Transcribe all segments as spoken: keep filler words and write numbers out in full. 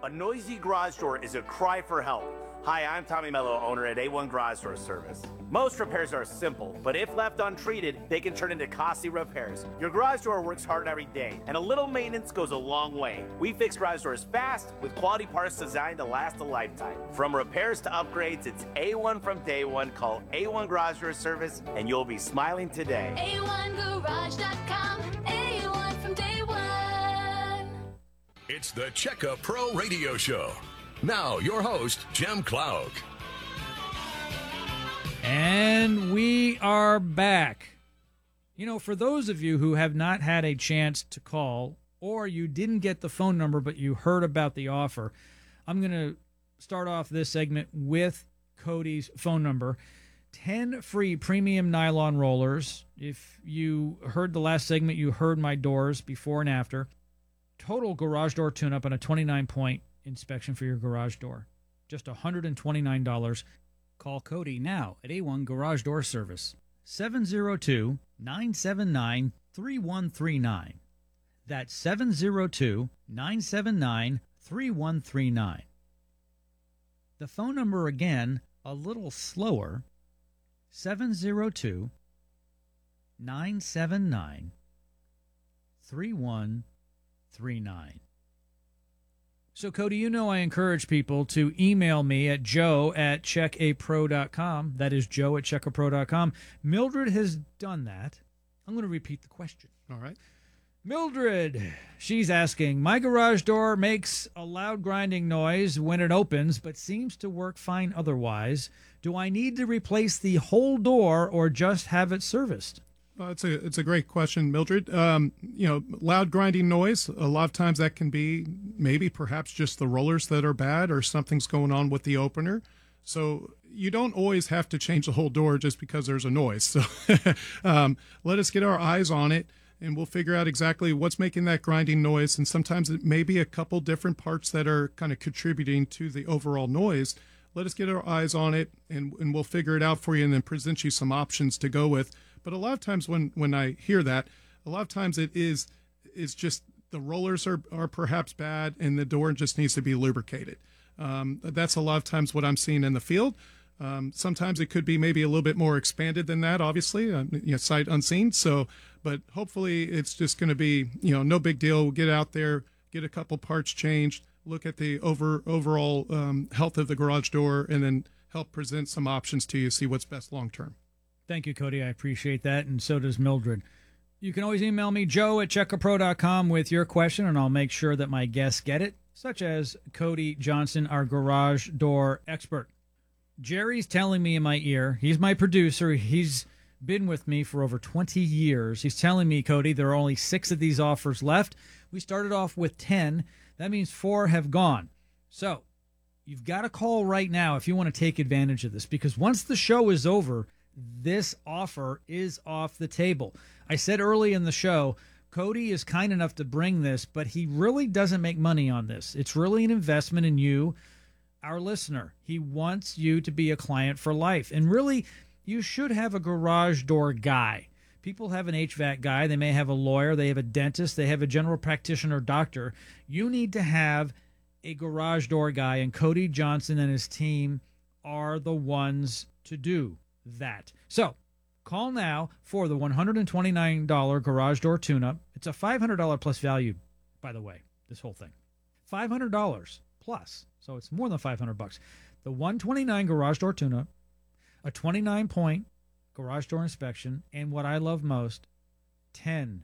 A noisy garage door is a cry for help. Hi, I'm Tommy Mello, owner at A one Garage Door Service. Most repairs are simple, but if left untreated, they can turn into costly repairs. Your garage door works hard every day, and a little maintenance goes a long way. We fix garage doors fast with quality parts designed to last a lifetime. From repairs to upgrades, it's A one from day one. Call A one Garage Door Service, and you'll be smiling today. A one garage dot com, A one from day one. It's the Checka Pro Radio Show. Now, your host, Jim Clouk. And we are back. You know, for those of you who have not had a chance to call, or you didn't get the phone number but you heard about the offer, I'm going to start off this segment with Cody's phone number. ten free premium nylon rollers. If you heard the last segment, you heard my doors before and after. Total garage door tune-up and a twenty-nine point inspection for your garage door. Just one hundred twenty-nine dollars. Call Cody now at A one Garage Door Service. seven oh two, nine seven nine, three one three nine. That's seven oh two, nine seven nine, three one three nine. The phone number again, a little slower, seven oh two, nine seven nine, three one three nine. So, Cody, you know I encourage people to email me at joe at check a pro dot com. That is joe at check a pro dot com. Mildred has done that. I'm going to repeat the question. All right. Mildred, she's asking, my garage door makes a loud grinding noise when it opens, but seems to work fine otherwise. Do I need to replace the whole door or just have it serviced? Well, it's a it's a great question, Mildred. Um, you know, loud grinding noise, a lot of times that can be maybe perhaps just the rollers that are bad or something's going on with the opener. So you don't always have to change the whole door just because there's a noise. So um, let us get our eyes on it, and we'll figure out exactly what's making that grinding noise. And sometimes it may be a couple different parts that are kind of contributing to the overall noise. Let us get our eyes on it, and, and we'll figure it out for you and then present you some options to go with. But a lot of times when, when I hear that, a lot of times it is is just the rollers are, are perhaps bad and the door just needs to be lubricated. Um, that's a lot of times what I'm seeing in the field. Um, sometimes it could be maybe a little bit more expanded than that, obviously, uh, you know, sight unseen. So, but hopefully it's just going to be, you know, no big deal. We'll get out there, get a couple parts changed, look at the over overall um, health of the garage door, and then help present some options to you, see what's best long term. Thank you, Cody. I appreciate that, and so does Mildred. You can always email me, joe at check a pro dot com, with your question, and I'll make sure that my guests get it, such as Cody Johnson, our garage door expert. Jerry's telling me in my ear, he's my producer, he's been with me for over twenty years. He's telling me, Cody, there are only six of these offers left. We started off with ten. That means four have gone. So you've got to call right now if you want to take advantage of this, because once the show is over, this offer is off the table. I said early in the show, Cody is kind enough to bring this, but he really doesn't make money on this. It's really an investment in you, our listener. He wants you to be a client for life. And really, you should have a garage door guy. People have an H V A C guy. They may have a lawyer. They have a dentist. They have a general practitioner doctor. You need to have a garage door guy, and Cody Johnson and his team are the ones to do that. So call now for the one hundred twenty-nine dollars garage door tune-up. It's a five hundred dollars plus value, by the way, this whole thing. five hundred dollars plus. So it's more than five hundred bucks. The one hundred twenty-nine dollars garage door tune-up, a twenty-nine point garage door inspection, and what I love most, ten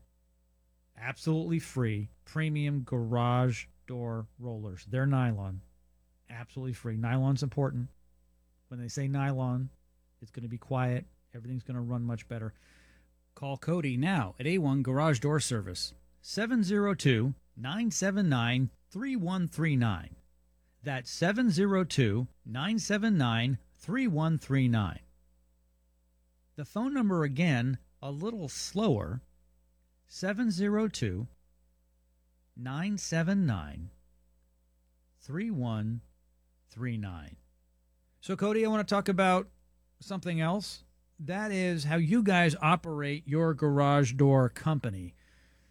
absolutely free premium garage door rollers. They're nylon. Absolutely free. Nylon's important. When they say nylon, it's going to be quiet. Everything's going to run much better. Call Cody now at A one Garage Door Service, seven oh two, nine seven nine, three one three nine. That's seven oh two, nine seven nine, three one three nine. The phone number again, a little slower, seven oh two, nine seven nine, three one three nine. So, Cody, I want to talk about something else. That is how you guys operate your garage door company.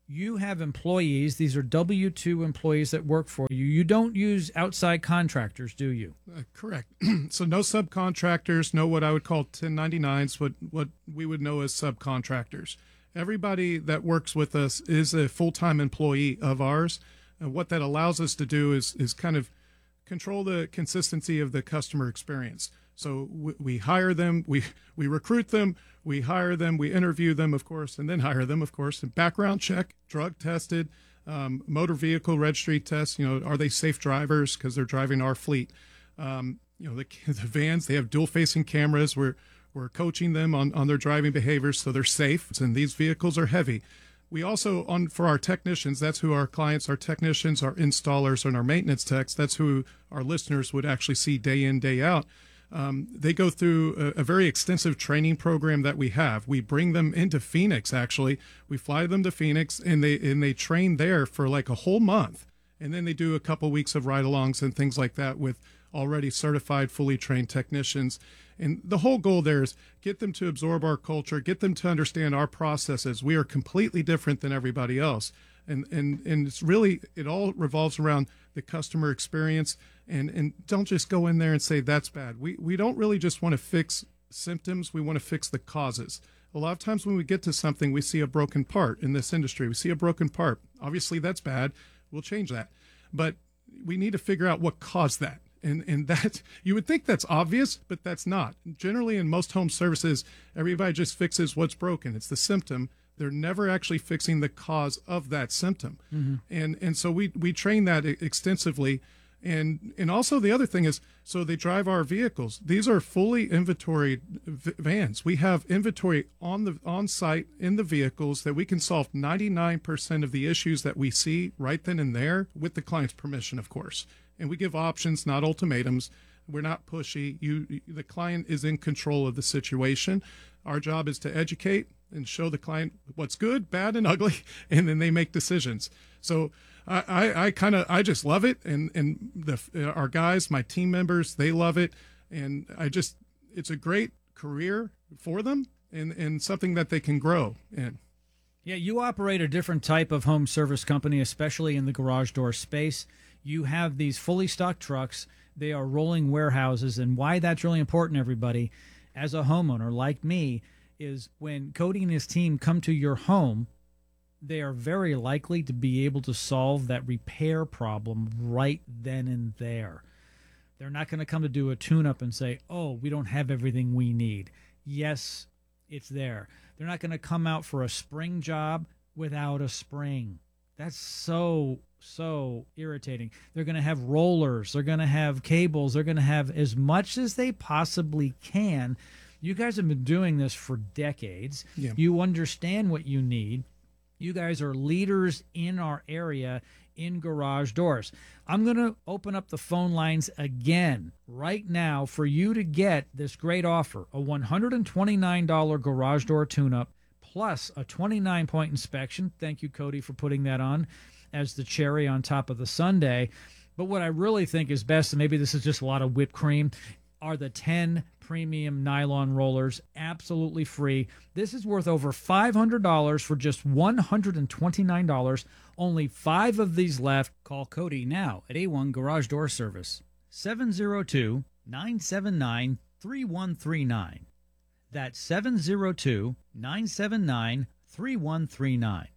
you have employees. These are W two employees that work for you. You don't use outside contractors, do you? Uh, correct. So no subcontractors, no what I would call ten ninety-nines, what, what we would know as subcontractors. Everybody that works with us is a full-time employee of ours. And what that allows us to do is, is kind of control the consistency of the customer experience. So we, we hire them, we, we recruit them, we hire them, we interview them, of course, and then hire them, of course, and background check, drug tested, um, motor vehicle registry tests. You know, are they safe drivers because they're driving our fleet? Um, you know, the, the vans, they have dual-facing cameras. We're, we're coaching them on, on their driving behaviors so they're safe, and these vehicles are heavy. We also, on for our technicians, that's who our clients, our technicians, our installers, and our maintenance techs, that's who our listeners would actually see day in, day out. Um, they go through a, a very extensive training program that we have. We bring them into Phoenix, actually. We fly them to Phoenix, and they and they train there for like a whole month. And then they do a couple weeks of ride-alongs and things like that with already certified, fully trained technicians. And the whole goal there is get them to absorb our culture, get them to understand our processes. We are completely different than everybody else. And and and it's really, it all revolves around the customer experience. And and don't just go in there and say that's bad. We we don't really just want to fix symptoms. We want to fix the causes. A lot of times when we get to something, we see a broken part in this industry. We see a broken part. Obviously, that's bad. We'll change that. But we need to figure out what caused that. And and that, you would think that's obvious, but that's not. Generally, in most home services, everybody just fixes what's broken. It's the symptom. They're never actually fixing the cause of that symptom. Mm-hmm. And and so we, we train that extensively. And and also the other thing is, so they drive our vehicles. These are fully inventoried v- vans. We have inventory on the on site in the vehicles that we can solve ninety-nine percent of the issues that we see right then and there with the client's permission, of course. And we give options, not ultimatums. We're not pushy. You, the client is in control of the situation. Our job is to educate and show the client what's good, bad, and ugly, and then they make decisions. So I, I, I kind of, I just love it, and and the our guys, my team members, they love it, and I just, it's a great career for them, and and something that they can grow in. Yeah, you operate a different type of home service company, especially in the garage door space. You have these fully stocked trucks. They are rolling warehouses, and why that's really important, everybody, as a homeowner like me, is when Cody and his team come to your home, they are very likely to be able to solve that repair problem right then and there. They're not going to come to do a tune-up and say, oh, we don't have everything we need. Yes, it's there. They're not going to come out for a spring job without a spring. That's so, so irritating. They're going to have rollers. They're going to have cables. They're going to have as much as they possibly can. You guys have been doing this for decades. Yeah. You understand what you need. You guys are leaders in our area in garage doors. I'm going to open up the phone lines again right now for you to get this great offer, a one hundred twenty-nine dollars garage door tune-up plus a twenty-nine point inspection. Thank you, Cody, for putting that on as the cherry on top of the sundae. But what I really think is best, and maybe this is just a lot of whipped cream, are the ten premium nylon rollers, absolutely free. This is worth over five hundred dollars for just one hundred twenty-nine dollars. Only five of these left. Call Cody now at A one Garage Door Service, seven oh two, nine seven nine, three one three nine. That's seven oh two, nine seven nine, three one three nine.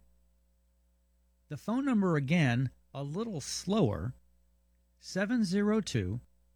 The phone number again, a little slower, seven oh two,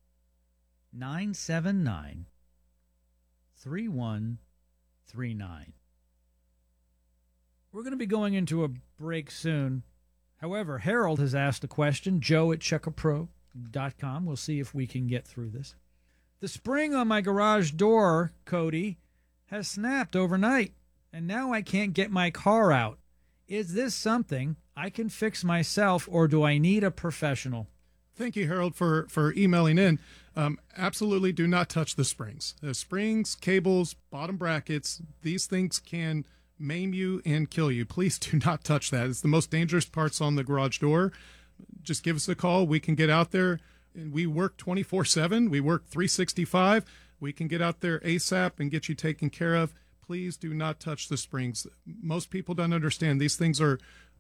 nine seven nine, three one three nine. We're going to be going into a break soon. However, Harold has asked a question, joe at check a pro dot com. We'll see if we can get through this. The spring on my garage door, Cody, has snapped overnight, and now I can't get my car out. Is this something I can fix myself, or do I need a professional? Thank you, Harold, for, for emailing in. Um, absolutely do not touch the springs. The springs, cables, bottom brackets, these things can maim you and kill you. Please do not touch that. It's the most dangerous parts on the garage door. Just give us a call. We can get out there. And we work twenty-four seven. We work three sixty-five. We can get out there ASAP and get you taken care of. Please do not touch the springs. Most people don't understand these things are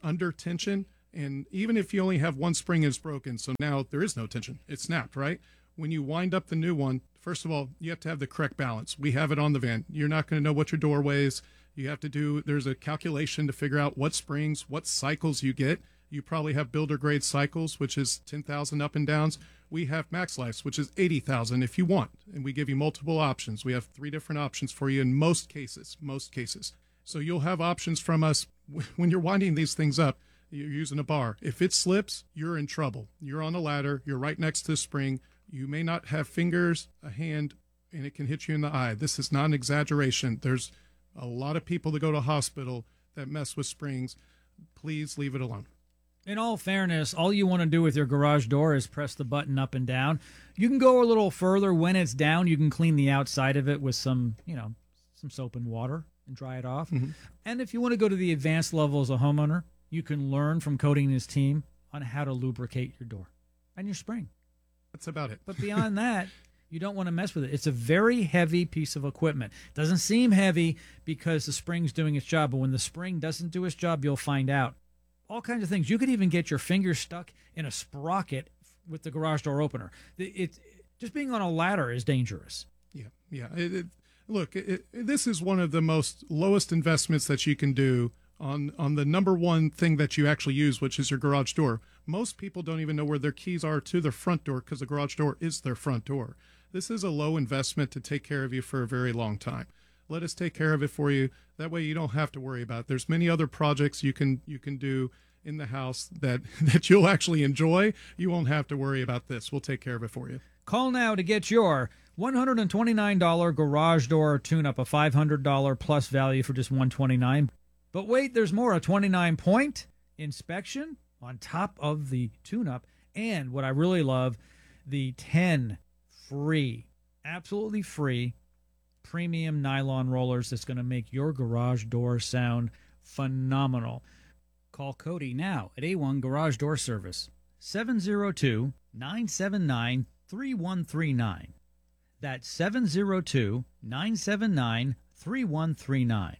under tension. And even if you only have one spring is broken, so now there is no tension, it snapped, right? When you wind up the new one, first of all, you have to have the correct balance. We have it on the van. You're not going to know what your door weighs. You have to do, there's a calculation to figure out what springs, what cycles you get. You probably have builder grade cycles, which is ten thousand up and downs. We have Max Lifes, which is eighty thousand if you want. And we give you multiple options. We have three different options for you in most cases, most cases. So you'll have options from us when you're winding these things up. You're using a bar. If it slips, you're in trouble. You're on a ladder. You're right next to the spring. You may not have fingers, a hand, and it can hit you in the eye. This is not an exaggeration. There's a lot of people that go to hospital that mess with springs. Please leave it alone. In all fairness, all you want to do with your garage door is press the button up and down. You can go a little further. When it's down, you can clean the outside of it with some, you know, some soap and water and dry it off. Mm-hmm. And if you want to go to the advanced level as a homeowner, you can learn from Cody and his team on how to lubricate your door and your spring. That's about it. But beyond that, you don't want to mess with it. It's a very heavy piece of equipment. Doesn't seem heavy because the spring's doing its job, but when the spring doesn't do its job, you'll find out. All kinds of things. You could even get your fingers stuck in a sprocket with the garage door opener. It, it just being on a ladder is dangerous. Yeah, yeah. It, it, look, it, it, this is one of the most lowest investments that you can do on on the number one thing that you actually use, which is your garage door. Most people don't even know where their keys are to their front door because the garage door is their front door. This is a low investment to take care of you for a very long time. Let us take care of it for you. That way you don't have to worry about it. There's many other projects you can you can do in the house that, that you'll actually enjoy. You won't have to worry about this. We'll take care of it for you. Call now to get your one hundred twenty-nine dollars garage door tune-up, a five hundred dollars plus value for just one hundred twenty-nine dollars. But wait, there's more, a twenty-nine point inspection on top of the tune-up. And what I really love, the ten free, absolutely free premium nylon rollers that's going to make your garage door sound phenomenal. Call Cody now at A one Garage Door Service, seven oh two, nine seven nine, three one three nine. That's seven oh two, nine seven nine, three one three nine.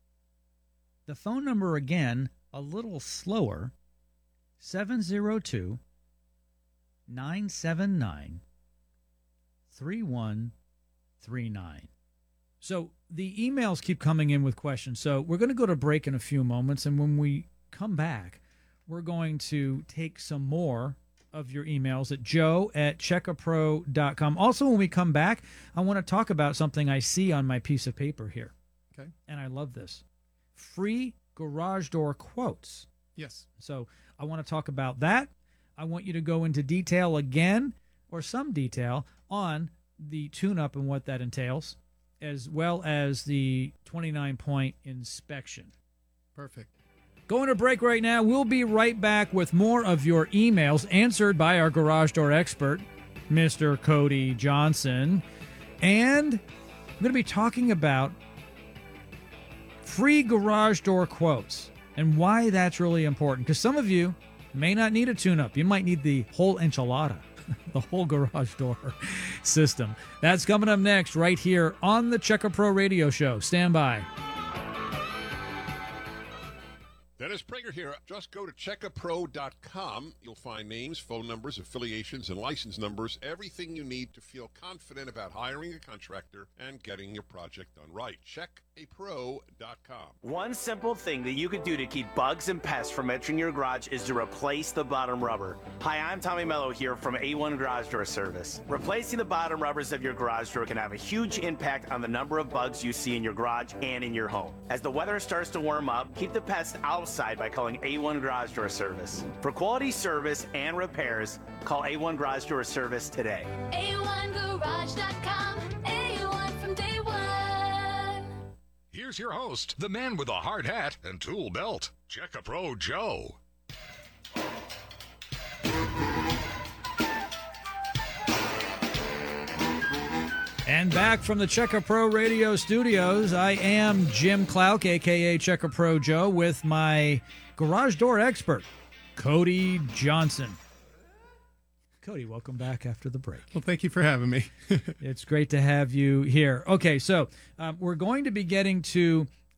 The phone number again, a little slower, seven oh two, nine seven nine, three one three nine. So the emails keep coming in with questions. So we're going to go to break in a few moments, and when we come back, we're going to take some more of your emails at joe at checkapro dot com. Also, when we come back, I want to talk about something I see on my piece of paper here. Okay. And I love this. Free garage door quotes. Yes. So I want to talk about that. I want you to go into detail again, or some detail, on the tune-up and what that entails, as well as the twenty-nine point inspection. Perfect. Going to break right now. We'll be right back with more of your emails answered by our garage door expert, Mister Cody Johnson. And I'm going to be talking about free garage door quotes and why that's really important. Because some of you may not need a tune-up. You might need the whole enchilada, the whole garage door system. That's coming up next right here on the Checker Pro Radio Show. Stand by. Dennis Prager here. Just go to check a pro dot com. You'll find names, phone numbers, affiliations, and license numbers, everything you need to feel confident about hiring a contractor and getting your project done right. check a pro dot com. One simple thing that you could do to keep bugs and pests from entering your garage is to replace the bottom rubber. Hi, I'm Tommy Mello here from A one Garage Door Service. Replacing the bottom rubbers of your garage door can have a huge impact on the number of bugs you see in your garage and in your home. As the weather starts to warm up, keep the pests outside by calling A one Garage Door Service. For quality service and repairs, call A one Garage Door Service today. A one garage dot com. A one from day one. Here's your host, the man with a hard hat and tool belt, Check-A-Pro Joe. And back from the Checker Pro Radio Studios, I am Jim Clouk, a k a. Checker Pro Joe, with my garage door expert, Cody Johnson. Cody, welcome back after the break. Well, thank you for having me. It's great to have you here. Okay, so um, we're going to be getting to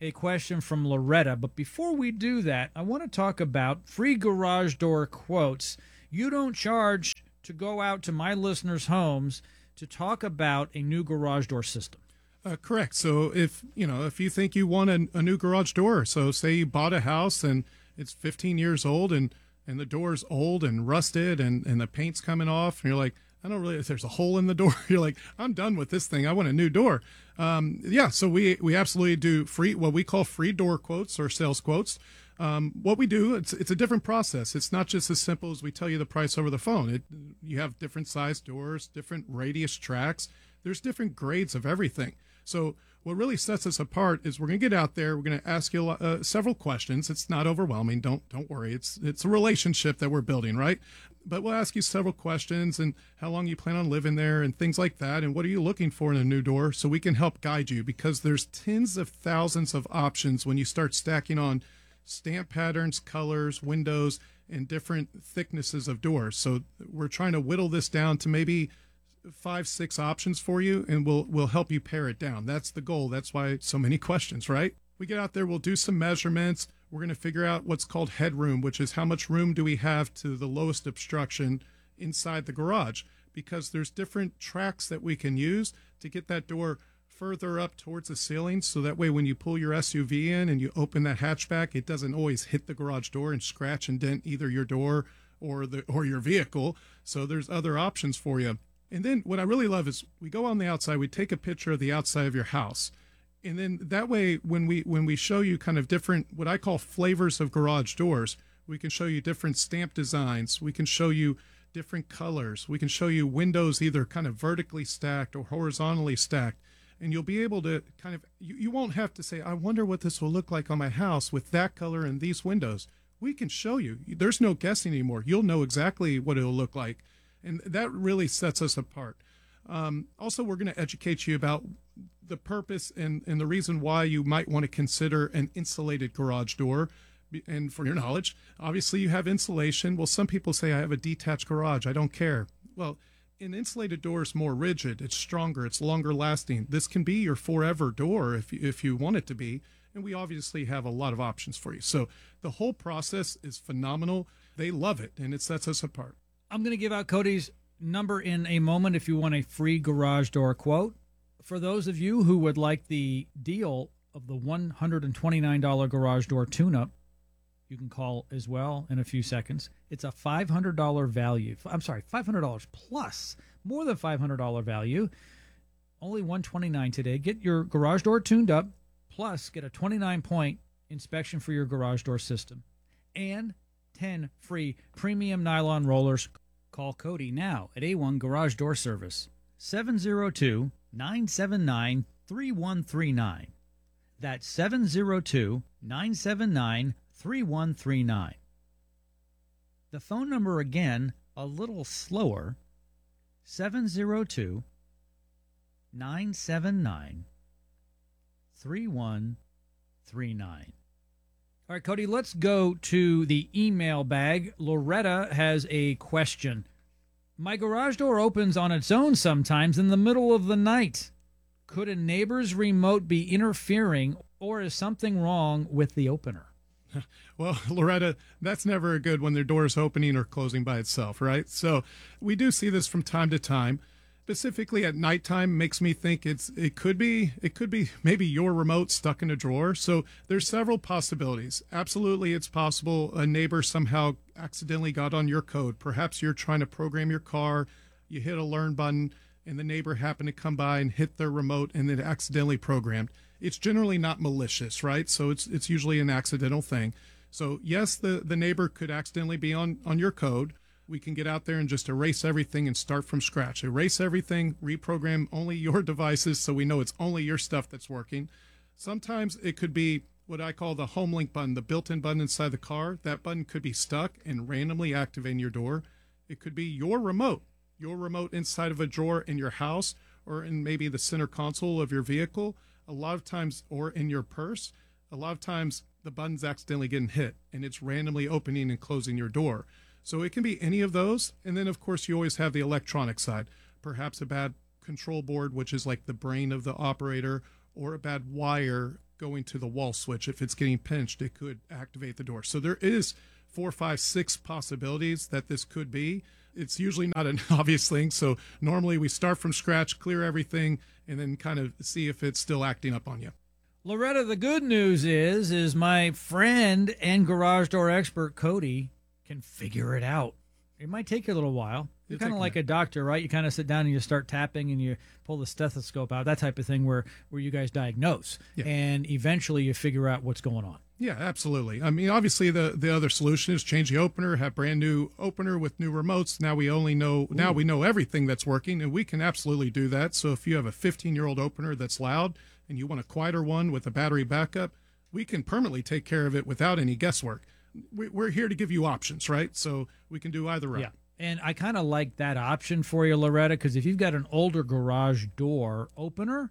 a question from Loretta. But before we do that, I want to talk about free garage door quotes. You don't charge to go out to my listeners' homes to talk about a new garage door system. Uh, correct. So if you know if you think you want a, a new garage door, so say you bought a house and it's fifteen years old and and the door's old and rusted and and the paint's coming off and you're like, I don't really, if there's a hole in the door, you're like, I'm done with this thing. I want a new door. Um, yeah. So we we absolutely do free, what we call free door quotes or sales quotes. Um, what we do, it's it's a different process. It's not just as simple as we tell you the price over the phone. It you have different size doors, different radius tracks. There's different grades of everything. So what really sets us apart is we're going to get out there. We're going to ask you uh, several questions. It's not overwhelming. Don't don't worry. It's it's a relationship that we're building, right? But we'll ask you several questions and how long you plan on living there and things like that. And what are you looking for in a new door, so we can help guide you, because there's tens of thousands of options when you start stacking on stamp patterns, colors, windows, and different thicknesses of doors. So we're trying to whittle this down to maybe five, six options for you, and we'll we'll help you pare it down. That's the goal. That's why so many questions, right? We get out there, we'll do some measurements. We're going to figure out what's called headroom, which is how much room do we have to the lowest obstruction inside the garage, because there's different tracks that we can use to get that door further up towards the ceiling, so that way when you pull your S U V in and you open that hatchback, it doesn't always hit the garage door and scratch and dent either your door or the or your vehicle. So there's other options for you. And then what I really love is we go on the outside, we take a picture of the outside of your house. And then that way, when we when we show you kind of different, what I call flavors of garage doors, we can show you different stamp designs. We can show you different colors. We can show you windows either kind of vertically stacked or horizontally stacked. And you'll be able to kind of, you, you won't have to say, I wonder what this will look like on my house with that color and these windows. We can show you. There's no guessing anymore. You'll know exactly what it'll look like. And that really sets us apart. Um, also, we're going to educate you about the purpose and, and the reason why you might want to consider an insulated garage door. And for your knowledge, obviously you have insulation. Well, some people say, I have a detached garage, I don't care. Well, an insulated door is more rigid, it's stronger, it's longer lasting. This can be your forever door if you, if you want it to be. And we obviously have a lot of options for you. So the whole process is phenomenal. They love it, and it sets us apart. I'm going to give out Cody's number in a moment if you want a free garage door quote. For those of you who would like the deal of the one hundred twenty-nine dollars garage door tune-up, you can call as well in a few seconds. It's a five hundred dollars value. I'm sorry, five hundred dollars plus, more than five hundred dollars value. Only one hundred twenty-nine dollars today. Get your garage door tuned up, plus get a twenty-nine point inspection for your garage door system, and ten free premium nylon rollers. Call Cody now at A one Garage Door Service, seven oh two, nine seven nine, three one three nine. That's seven oh two, nine seven nine, three one three nine. The phone number again, a little slower, seven oh two, nine seven nine, three one three nine. All right, Cody, let's go to the email bag. Loretta has a question. My garage door opens on its own sometimes in the middle of the night. Could a neighbor's remote be interfering, or is something wrong with the opener? Well, Loretta, that's never good when their door is opening or closing by itself, right? So we do see this from time to time. Specifically at nighttime, makes me think it's it could be it could be maybe your remote stuck in a drawer. So there's several possibilities. Absolutely, it's possible a neighbor somehow accidentally got on your code. Perhaps you're trying to program your car, you hit a learn button, and the neighbor happened to come by and hit their remote and then accidentally programmed. It's generally not malicious, right? So it's it's usually an accidental thing. So yes, the, the neighbor could accidentally be on, on your code. We can get out there and just erase everything and start from scratch. Erase everything, reprogram only your devices so we know it's only your stuff that's working. Sometimes it could be what I call the home link button, the built-in button inside the car. That button could be stuck and randomly activating your door. It could be your remote, your remote inside of a drawer in your house or in maybe the center console of your vehicle. A lot of times, or in your purse, a lot of times the button's accidentally getting hit and it's randomly opening and closing your door. So it can be any of those. And then, of course, you always have the electronic side, perhaps a bad control board, which is like the brain of the operator, or a bad wire going to the wall switch. If it's getting pinched, it could activate the door. So there is four, five, six possibilities that this could be. It's usually not an obvious thing. So normally we start from scratch, clear everything, and then kind of see if it's still acting up on you. Loretta, the good news is, is my friend and garage door expert, Cody, can figure it out. It might take you a little while. You're It'll kind of take a like minute. a doctor, right? You kind of sit down and you start tapping and you pull the stethoscope out, that type of thing where, where you guys diagnose. Yeah. And eventually you figure out what's going on. Yeah, absolutely. I mean, obviously the, the other solution is change the opener, have brand new opener with new remotes. Now we only know, now we know everything that's working, and we can absolutely do that. So if you have a fifteen-year-old opener that's loud and you want a quieter one with a battery backup, we can permanently take care of it without any guesswork. We- We're here to give you options, right? So we can do either route. Yeah. And I kind of like that option for you, Loretta, because if you've got an older garage door opener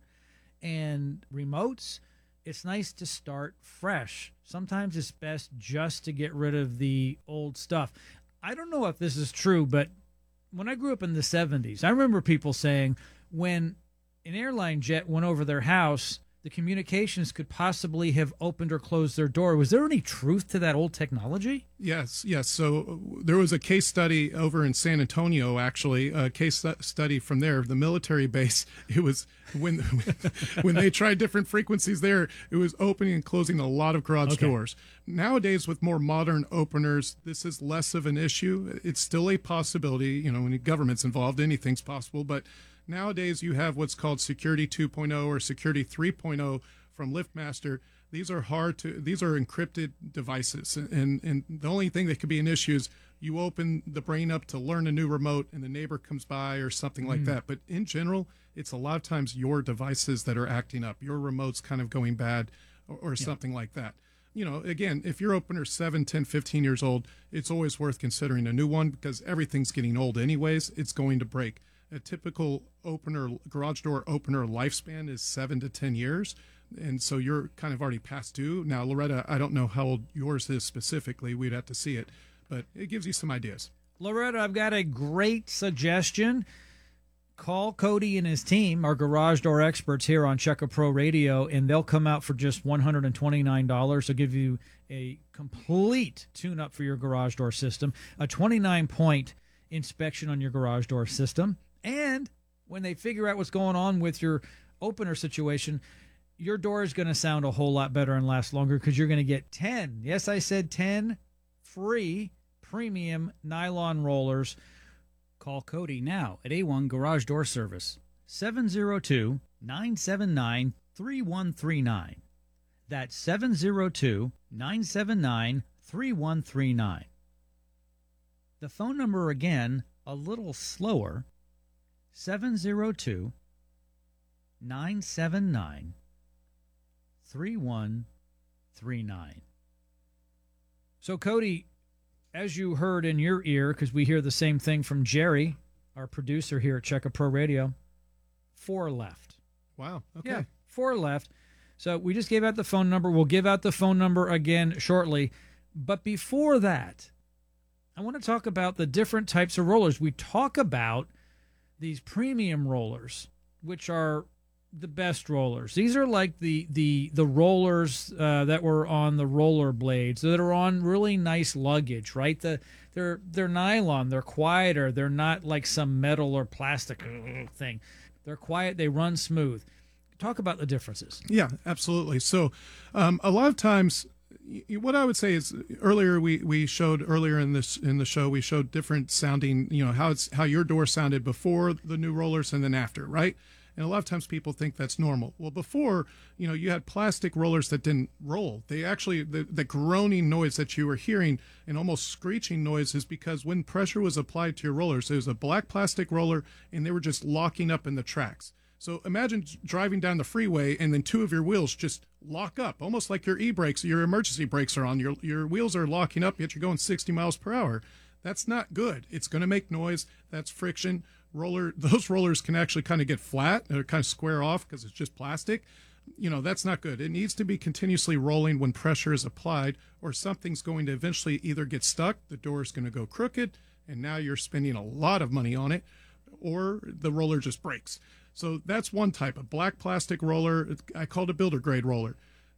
and remotes, it's nice to start fresh. Sometimes it's best just to get rid of the old stuff. I don't know if this is true, but when I grew up in the seventies, I remember people saying when an airline jet went over their house, the communications could possibly have opened or closed their door. Was there any truth to that old technology? Yes, yes. So uh, there was a case study over in San Antonio, actually, a case stu- study from there, the military base. It was when when they tried different frequencies there, it was opening and closing a lot of garage Okay. doors. Nowadays, with more modern openers, this is less of an issue. It's still a possibility. You know, when the government's involved, anything's possible. But nowadays, you have what's called Security two point oh or Security three point oh from LiftMaster. These are hard to, these are encrypted devices. And, and the only thing that could be an issue is you open the brain up to learn a new remote and the neighbor comes by or something like that. But in general, it's a lot of times your devices that are acting up, your remote's kind of going bad or, or something like that. You know, again, if your opener's seven, ten, fifteen years old, it's always worth considering a new one because everything's getting old anyways. It's going to break. A typical opener, garage door opener lifespan is seven to ten years. And so you're kind of already past due. Now, Loretta, I don't know how old yours is specifically. We'd have to see it, but it gives you some ideas. Loretta, I've got a great suggestion. Call Cody and his team, our garage door experts here on Check A Pro Radio, and they'll come out for just one hundred twenty-nine dollars. They'll give you a complete tune-up for your garage door system, a twenty-nine point inspection on your garage door system, and when they figure out what's going on with your opener situation, your door is going to sound a whole lot better and last longer because you're going to get ten, yes, I said ten, free premium nylon rollers. Call Cody now at A one Garage Door Service, seven oh two, nine seven nine, three one three nine. That's seven oh two, nine seven nine, three one three nine. The phone number again, a little slower, seven oh two, nine seven nine, three one three nine. So, Cody, as you heard in your ear, because we hear the same thing from Jerry, our producer here at Check A Pro Radio, four left. Wow. Okay. Yeah, four left. So we just gave out the phone number. We'll give out the phone number again shortly. But before that, I want to talk about the different types of rollers. We talk about these premium rollers, which are the best rollers. These are like the the the rollers uh, that were on the roller blades that are on really nice luggage, right? The they're they're nylon, they're quieter, they're not like some metal or plastic thing. They're quiet, they run smooth. Talk about the differences. Yeah, absolutely. So um, a lot of times y- what I would say is earlier we, we showed earlier in this in the show we showed different sounding, you know, how it's how your door sounded before the new rollers and then after, right? And a lot of times people think that's normal. Well, before, you know, you had plastic rollers that didn't roll. They actually, the, the groaning noise that you were hearing and almost screeching noise is because when pressure was applied to your rollers, it was a black plastic roller and they were just locking up in the tracks. So imagine driving down the freeway and then two of your wheels just lock up, almost like your e-brakes, your emergency brakes are on. Your, your wheels are locking up, yet you're going sixty miles per hour. That's not good. It's going to make noise. That's friction. Roller, those rollers can actually kind of get flat or kind of square off because it's just plastic. You know, that's not good. It needs to be continuously rolling when pressure is applied, or something's going to eventually either get stuck, the door is going to go crooked, and now you're spending a lot of money on it, or the roller just breaks. So that's one type of black plastic roller. I call it a builder grade roller.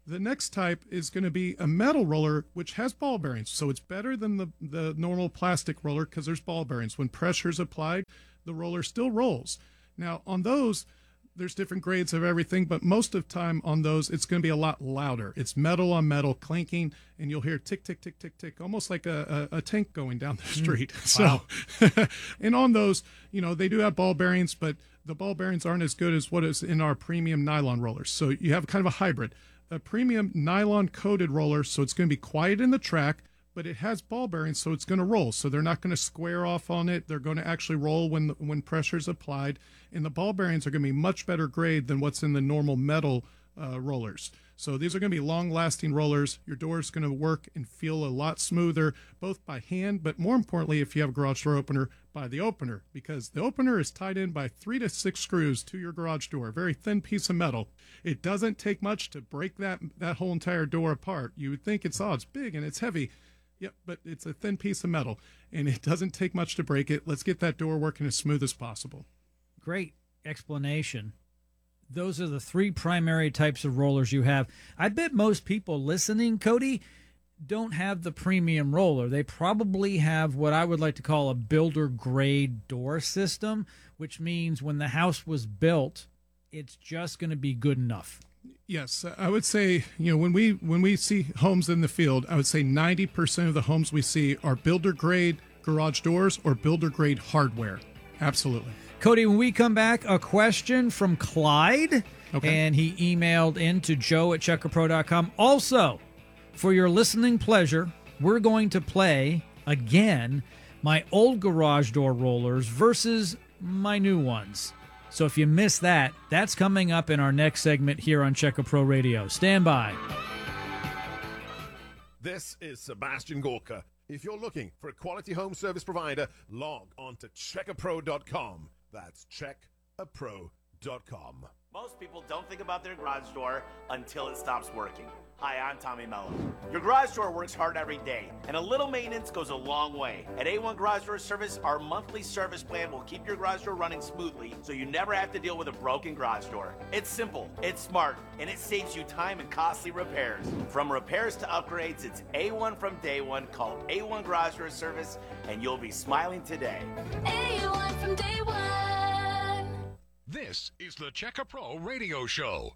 The next type is going to be a metal roller, which has ball bearings. So it's better than the, the normal plastic roller because there's ball bearings. When pressure is applied, the roller still rolls. Now, on those, there's different grades of everything, but most of the time on those, it's going to be a lot louder. It's metal on metal clanking, and you'll hear tick, tick, tick, tick, tick, almost like a, a, a tank going down the street. Mm, wow. So, and on those, you know, they do have ball bearings, but the ball bearings aren't as good as what is in our premium nylon rollers. So you have kind of a hybrid. A premium nylon coated roller, so it's going to be quiet in the track, but it has ball bearings, so it's going to roll. So they're not going to square off on it. They're going to actually roll when the, when pressure is applied, and the ball bearings are going to be much better grade than what's in the normal metal uh, rollers. So these are going to be long-lasting rollers. Your door is going to work and feel a lot smoother, both by hand, but more importantly, if you have a garage door opener, by the opener, because the opener is tied in by three to six screws to your garage door, a very thin piece of metal. It doesn't take much to break that that whole entire door apart. You would think it's, oh, it's big and it's heavy. Yep, but it's a thin piece of metal, and it doesn't take much to break it. Let's get that door working as smooth as possible. Great explanation. Those are the three primary types of rollers you have. I bet most people listening, Cody, don't have the premium roller. They probably have what I would like to call a builder grade door system, which means when the house was built, it's just going to be good enough. Yes, I would say, you know, when we when we see homes in the field, I would say ninety percent of the homes we see are builder grade garage doors or builder grade hardware. Absolutely. Cody, when we come back, a question from Clyde, okay. And he emailed in to joe at checker pro dot com. Also, for your listening pleasure, we're going to play, again, my old garage door rollers versus my new ones. So if you missed that, that's coming up in our next segment here on Checker Pro Radio. Stand by. This is Sebastian Gorka. If you're looking for a quality home service provider, log on to checker pro dot com. That's check a pro dot com. Most people don't think about their garage door until it stops working. Hi, I'm Tommy Mello. Your garage door works hard every day, and a little maintenance goes a long way. At A one Garage Door Service, our monthly service plan will keep your garage door running smoothly so you never have to deal with a broken garage door. It's simple, it's smart, and it saves you time and costly repairs. From repairs to upgrades, it's A one from day one. Call A one Garage Door Service, and you'll be smiling today. A one from day one. This is the Checker Pro Radio Show.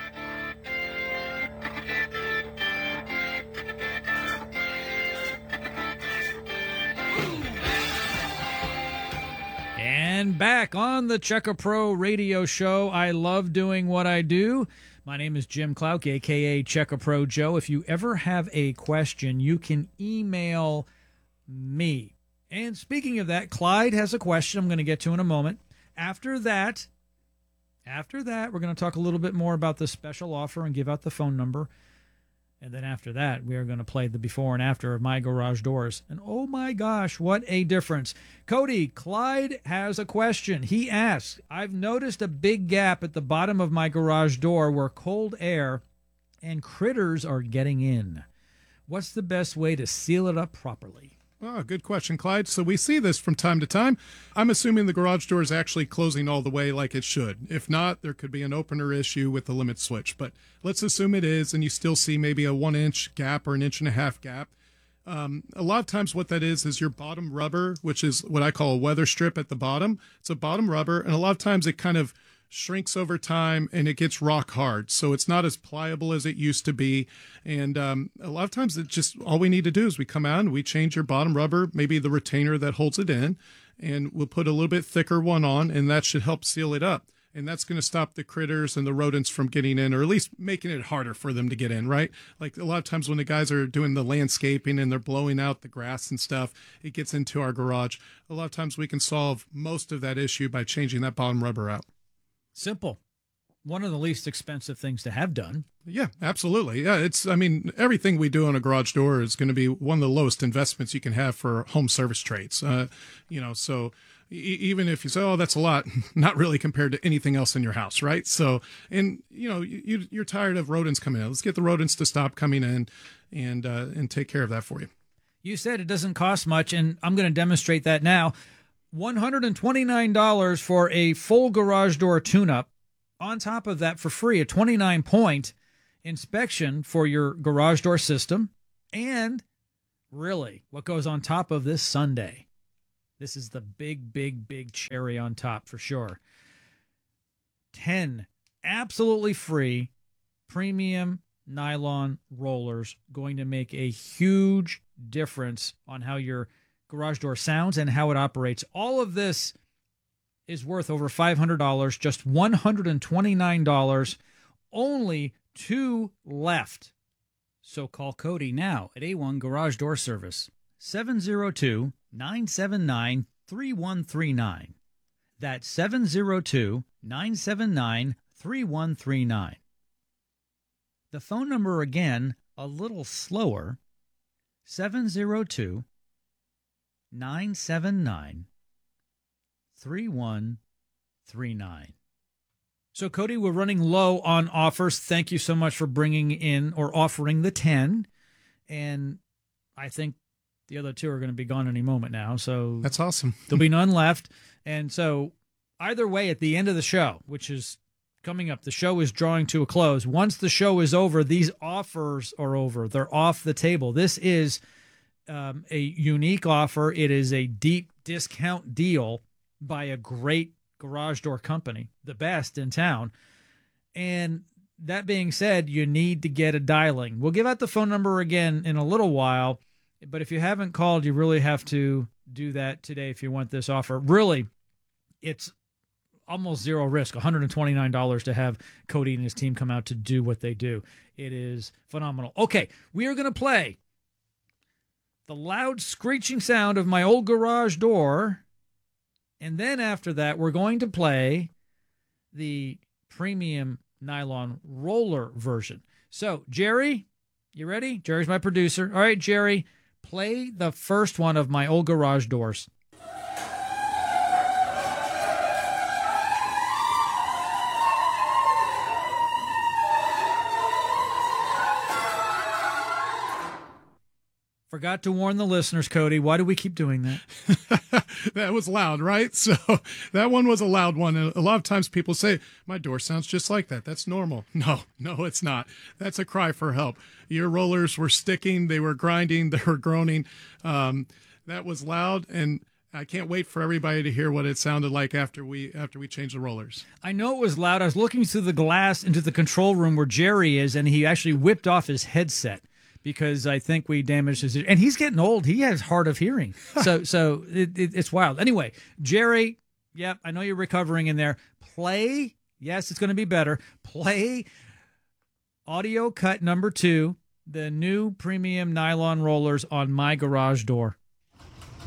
And back on the Checker Pro Radio Show. I love doing what I do. My name is Jim Clouk, a k a. Checker Pro Joe. If you ever have a question, you can email me. And speaking of that, Clyde has a question I'm going to get to in a moment. After that, after that, we're going to talk a little bit more about the special offer and give out the phone number. And then after that, we are going to play the before and after of my garage doors. And oh my gosh, what a difference. Cody, Clyde has a question. He asks, I've noticed a big gap at the bottom of my garage door where cold air and critters are getting in. What's the best way to seal it up properly? Oh, good question, Clyde. So we see this from time to time. I'm assuming the garage door is actually closing all the way like it should. If not, there could be an opener issue with the limit switch. But let's assume it is, and you still see maybe a one-inch gap or an inch and a half gap. Um, a lot of times what that is is your bottom rubber, which is what I call a weather strip at the bottom. It's a bottom rubber, and a lot of times it kind of shrinks over time and it gets rock hard. So it's not as pliable as it used to be. And um, a lot of times it just, all we need to do is we come out and we change your bottom rubber, maybe the retainer that holds it in, and we'll put a little bit thicker one on, and that should help seal it up. And that's going to stop the critters and the rodents from getting in, or at least making it harder for them to get in, right? Like a lot of times when the guys are doing the landscaping and they're blowing out the grass and stuff, it gets into our garage. A lot of times we can solve most of that issue by changing that bottom rubber out. Simple. One of the least expensive things to have done. Yeah, absolutely. Yeah, it's, I mean, everything we do on a garage door is going to be one of the lowest investments you can have for home service trades. Uh, you know, so e- even if you say, oh, that's a lot, not really compared to anything else in your house, right? So, and, you know, you, you're tired of rodents coming in. Let's get the rodents to stop coming in and, uh, and take care of that for you. You said it doesn't cost much, and I'm going to demonstrate that now. one hundred twenty-nine dollars for a full garage door tune-up. On top of that, for free, a twenty-nine point inspection for your garage door system, and really what goes on top of this Sunday. This is the big, big, big cherry on top for sure. ten absolutely free premium nylon rollers going to make a huge difference on how your garage door sounds and how it operates. All of this is worth over five hundred dollars, just one hundred twenty-nine dollars, only two left. So call Cody now at A one Garage Door Service, seven oh two, nine seven nine, three one three nine. That's seven oh two, nine seven nine, three one three nine. The phone number again, a little slower, seven oh two, nine seven nine, three one three nine. So, Cody, we're running low on offers. Thank you so much for bringing in or offering the ten. And I think the other two are going to be gone any moment now. So that's awesome. There'll be none left. And so either way, at the end of the show, which is coming up, the show is drawing to a close. Once the show is over, these offers are over. They're off the table. This is um, a unique offer. It is a deep discount deal by a great garage door company, the best in town. And that being said, you need to get a dialing. We'll give out the phone number again in a little while, but if you haven't called, you really have to do that today if you want this offer. Really, it's almost zero risk, one hundred twenty-nine dollars to have Cody and his team come out to do what they do. It is phenomenal. Okay, we are going to play the loud screeching sound of my old garage door. And then after that, we're going to play the premium nylon roller version. So, Jerry, you ready? Jerry's my producer. All right, Jerry, play the first one of my old garage doors. Forgot to warn the listeners, Cody. Why do we keep doing that? That was loud, right? So that one was a loud one. And a lot of times people say, my door sounds just like that. That's normal. No, no, it's not. That's a cry for help. Your rollers were sticking. They were grinding. They were groaning. Um, that was loud. And I can't wait for everybody to hear what it sounded like after we after we changed the rollers. I know it was loud. I was looking through the glass into the control room where Jerry is, and he actually whipped off his headset, because I think we damaged his, and he's getting old. He has hard of hearing. So, so it, it, it's wild. Anyway, Jerry, yep, I know you're recovering in there. Play, yes, it's going to be better. Play audio cut number two, the new premium nylon rollers on my garage door.